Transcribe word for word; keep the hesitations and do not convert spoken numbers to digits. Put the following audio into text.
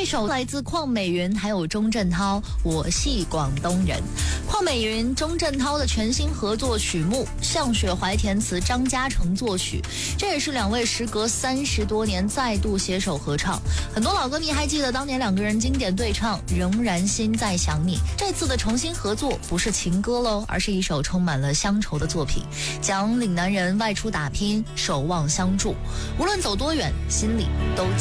首来自邝美云还有钟镇涛，我系广东人。邝美云、钟镇涛的全新合作曲目，向雪怀填词，张嘉诚作曲，这也是两位时隔三十多年再度携手合唱。很多老歌迷还记得当年两个人经典对唱《仍然心在想你》。这次的重新合作不是情歌喽，而是一首充满了乡愁的作品，讲岭南人外出打拼，守望相助，无论走多远，心里都